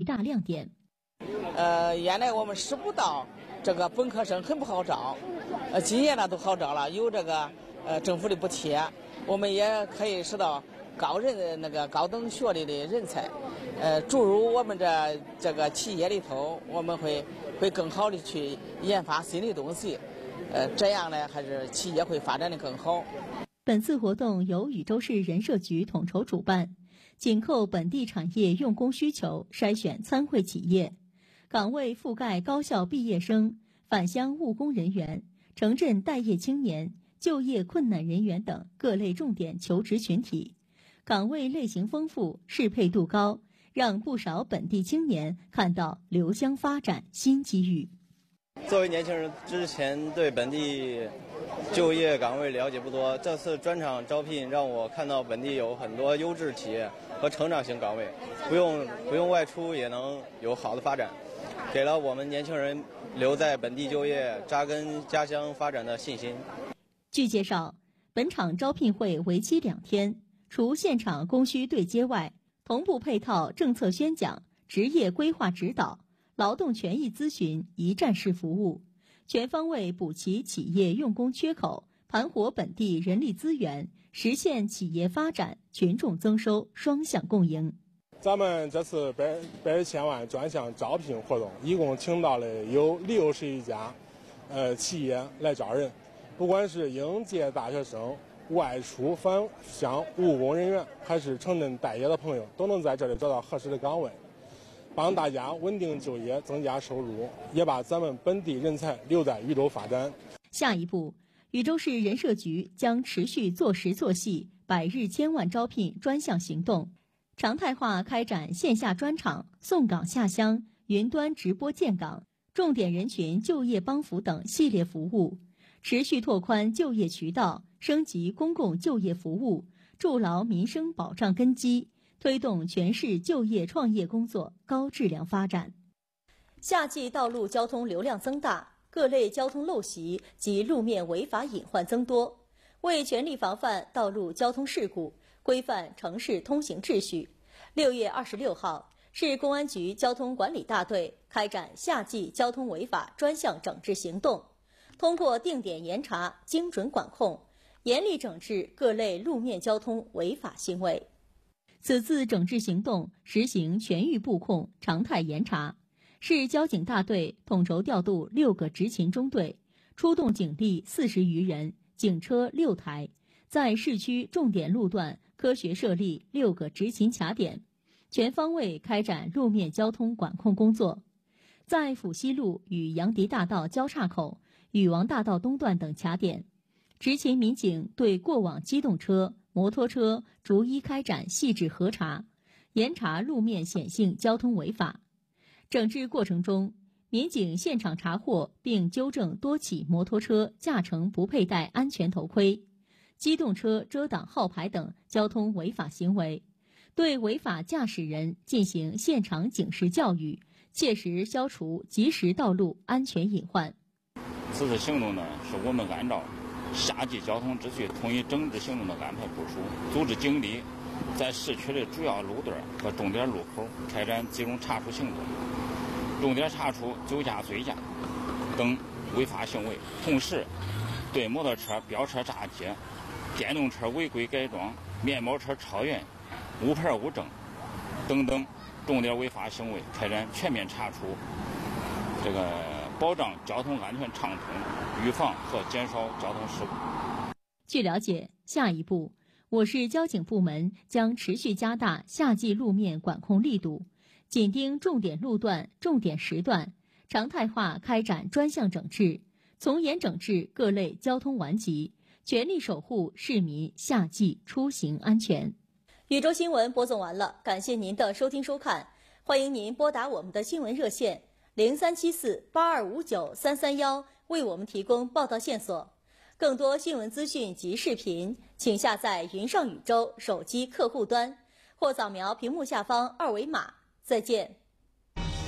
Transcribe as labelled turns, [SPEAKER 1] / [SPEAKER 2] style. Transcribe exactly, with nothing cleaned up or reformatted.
[SPEAKER 1] 大亮点。
[SPEAKER 2] 呃，原来我们师部道这个本科生很不好招，呃，今年呢都好招了，有这个呃政府的补贴，我们也可以使到高人那个高等学历的人才，呃，注入我们这这个企业里头，我们会会更好的去研发新的东西，呃，这样呢还是企业会发展的更好。
[SPEAKER 1] 本次活动由禹州市人社局统筹主办，紧扣本地产业用工需求，筛选参会企业，岗位覆盖高校毕业生、返乡务工人员、城镇待业青年、就业困难人员等各类重点求职群体，岗位类型丰富，适配度高，让不少本地青年看到留乡发展新机遇。
[SPEAKER 3] 作为年轻人，之前对本地就业岗位了解不多，这次专场招聘让我看到本地有很多优质企业和成长型岗位，不用不用外出也能有好的发展，给了我们年轻人留在本地就业、扎根家乡发展的信心。
[SPEAKER 1] 据介绍，本场招聘会为期两天，除现场供需对接外，同步配套政策宣讲、职业规划指导、劳动权益咨询一站式服务，全方位补齐企业用工缺口，盘活本地人力资源，实现企业发展、群众增收双向共赢。
[SPEAKER 4] 咱们这次百百千万专项招聘活动，一共请到了有六十一家呃企业来招人，不管是应届大学生、外出返乡务工人员，还是城镇待业的朋友，都能在这里找到合适的岗位，帮大家稳定就业，增加收入，也把咱们本地人才留在禹州发展。
[SPEAKER 1] 下一步，禹州市人社局将持续做实做细百日千万招聘专项行动，常态化开展线下专场、送岗下乡、云端直播建岗、重点人群就业帮扶等系列服务，持续拓宽就业渠道，升级公共就业服务，筑牢民生保障根基，推动全市就业创业工作高质量发展。夏季道路交通流量增大，各类交通陋习及路面违法隐患增多，为全力防范道路交通事故，规范城市通行秩序，六月二十六号，市公安局交通管理大队开展夏季交通违法专项整治行动，通过定点严查、精准管控，严厉整治各类路面交通违法行为。此次整治行动实行全域布控、常态严查，市交警大队统筹调度六个执勤中队，出动警力四十余人，警车六台，在市区重点路段科学设立六个执勤卡点，全方位开展路面交通管控工作。在府西路与杨迪大道交叉口、禹王大道东段等卡点，执勤民警对过往机动车、摩托车逐一开展细致核查，严查路面显性交通违法。整治过程中，民警现场查获并纠正多起摩托车驾乘不佩戴安全头盔、机动车遮挡号牌等交通违法行为，对违法驾驶人进行现场警示教育，切实消除即时道路安全隐患。
[SPEAKER 5] 此次行动呢，是我们按照夏季交通秩序统一整治行动的安排部署，组织警力在市区的主要路段和重点路口开展集中查处行动，重点查处酒驾、醉驾等违法行为，同时对摩托车飙车炸街、电动车违规改装、面包车超员、无牌无证等等重点违法行为开展全面查处，这个保障交通安全畅通，预防和减少交通事故。
[SPEAKER 1] 据了解，下一步，我市交警部门将持续加大夏季路面管控力度，紧盯重点路段、重点时段，常态化开展专项整治，从严整治各类交通顽疾，全力守护市民夏季出行安全。禹州新闻播送完了，感谢您的收听收看，欢迎您拨打我们的新闻热线零三七四八二五九三三一，为我们提供报道线索。更多新闻资讯及视频，请下载云上禹州手机客户端，或扫描屏幕下方二维码。再见。